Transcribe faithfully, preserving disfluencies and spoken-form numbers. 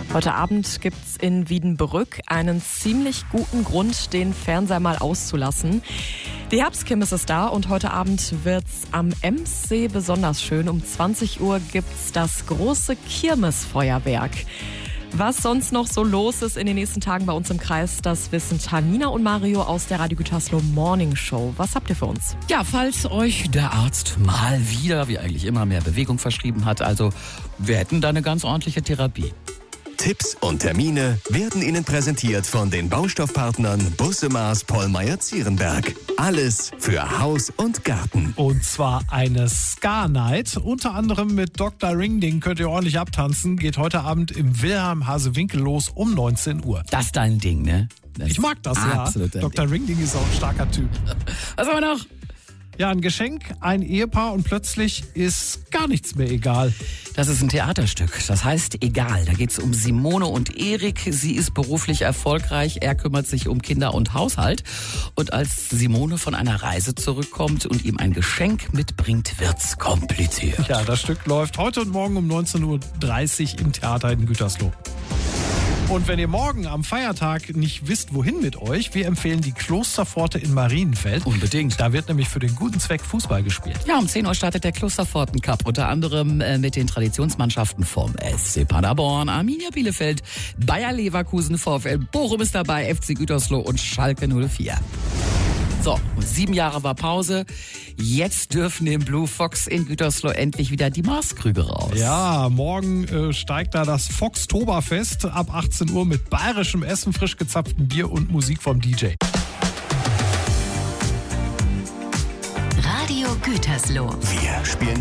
Heute Abend gibt's in Wiedenbrück einen ziemlich guten Grund, den Fernseher mal auszulassen. Die Herbstkirmes ist da und heute Abend wird's am Emssee besonders schön. Um zwanzig Uhr gibt's das große Kirmesfeuerwerk. Was sonst noch so los ist in den nächsten Tagen bei uns im Kreis, das wissen Tanina und Mario aus der Radio Gütersloh Morning Show. Was habt ihr für uns? Ja, falls euch der Arzt mal wieder, wie eigentlich immer, mehr Bewegung verschrieben hat, also wir hätten da eine ganz ordentliche Therapie. Tipps und Termine werden Ihnen präsentiert von den Baustoffpartnern Busse-Maß Pollmeyer-Zierenberg. Alles für Haus und Garten. Und zwar eine Ska-Night, unter anderem mit Doktor Ringding könnt ihr ordentlich abtanzen, geht heute Abend im Wilhelm-Hase-Winkel los um neunzehn Uhr. Das ist dein Ding, ne? Das Ich mag das, ja. absolut dein Doktor Ringding ist auch ein starker Typ. Was haben wir noch? Ja, ein Geschenk, ein Ehepaar und plötzlich ist gar nichts mehr egal. Das ist ein Theaterstück. Das heißt Egal. Da geht es um Simone und Erik. Sie ist beruflich erfolgreich. Er kümmert sich um Kinder und Haushalt. Und als Simone von einer Reise zurückkommt und ihm ein Geschenk mitbringt, wird's kompliziert. Ja, das Stück läuft heute und morgen um neunzehn Uhr dreißig im Theater in Gütersloh. Und wenn ihr morgen am Feiertag nicht wisst, wohin mit euch, wir empfehlen die Klosterpforte in Marienfeld. Unbedingt. Da wird nämlich für den guten Zweck Fußball gespielt. Ja, um zehn Uhr startet der Klosterpforten Cup, unter anderem äh, mit den Traditionsmannschaften vom F C Paderborn, Arminia Bielefeld, Bayer Leverkusen, VfL Bochum ist dabei, F C Gütersloh und Schalke null vier. So, und sieben Jahre war Pause. Jetzt dürfen im Blue Fox in Gütersloh endlich wieder die Maßkrüge raus. Ja, morgen äh, steigt da das Foxtoberfest ab achtzehn Uhr mit bayerischem Essen, frisch gezapftem Bier und Musik vom D J. Radio Gütersloh. Wir spielen